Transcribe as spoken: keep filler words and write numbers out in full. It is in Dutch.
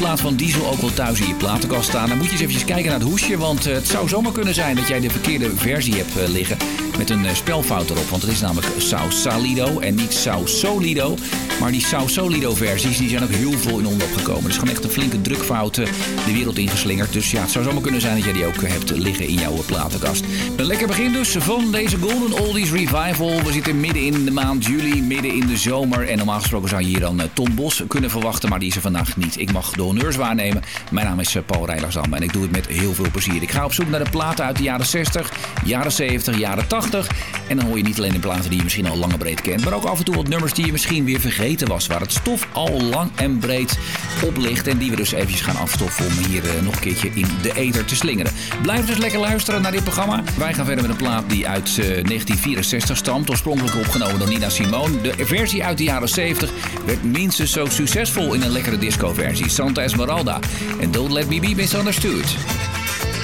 plaat van Diesel ook wel thuis in je platenkast staan. Dan moet je eens even kijken naar het hoesje, want het zou zomaar kunnen zijn dat jij de verkeerde versie hebt liggen met een spelfout erop. Want het is namelijk Sausalido en niet Sausolido. Maar die Sausolido versies die zijn ook heel veel in omloop gekomen. Dus gewoon echt een flinke drukfout de wereld ingeslingerd. Dus ja, het zou zomaar kunnen zijn dat jij die ook hebt liggen in jouw platenkast. Een lekker begin dus van deze Golden Oldies Revival. We zitten midden in de maand juli, midden in de zomer. En normaal gesproken zou je hier dan Tom Bos kunnen verwachten, maar die is er vandaag niet. Ik mag de honneurs waarnemen. Mijn naam is Paul Rijlarsdam en ik doe het met heel veel plezier. Ik ga op zoek naar de platen uit de jaren zestig, jaren zeventig, jaren tachtig. En dan hoor je niet alleen de platen die je misschien al lang en breed kent, maar ook af en toe wat nummers die je misschien weer vergeten was. Waar het stof al lang en breed op ligt. En die we dus eventjes gaan afstoffen om hier uh, nog een keertje in de ether te slingeren. Blijf dus lekker luisteren naar dit programma. Wij gaan verder met een plaat die uit uh, negentien vierenzestig stamt. Oorspronkelijk opgenomen door Nina Simone. De versie uit de jaren zeventig werd minstens zo succesvol in een lekkere disco-versie. Santa Esmeralda en Don't Let Me Be Misunderstood.